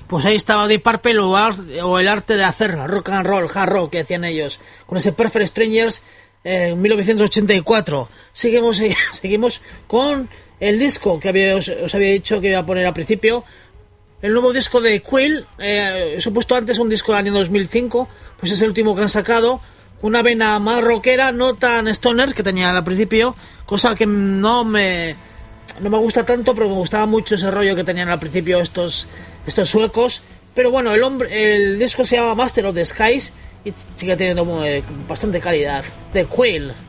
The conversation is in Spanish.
Pues ahí estaba Deep Purple o el arte de hacer rock and roll, hard rock que hacían ellos, con ese Perfect Strangers en 1984. Seguimos con el disco que os había dicho que iba a poner al principio. El nuevo disco de Quill, supuesto antes un disco del año 2005, pues es el último que han sacado. Una vena más rockera, no tan stoner que tenían al principio, cosa que no me gusta tanto, pero me gustaba mucho ese rollo que tenían al principio estos suecos. Pero bueno, el disco se llama Master of the Skies y sigue teniendo bastante calidad. De Quill.